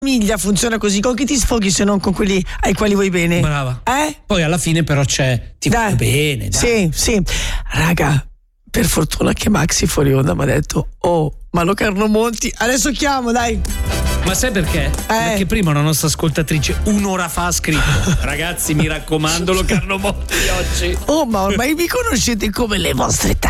famiglia funziona così, con chi ti sfoghi se non con quelli ai quali vuoi bene? Brava. Poi alla fine però ti va bene, dai. Sì. Raga, per fortuna che Maxi fuori onda mi ha detto: oh, ma lo Carnomonti, adesso chiamo, dai. Ma sai perché? Perché prima una nostra ascoltatrice un'ora fa ha scritto: ragazzi, mi raccomando, lo Carnomonti oggi. Oh, ma ormai mi conoscete come le vostre teste.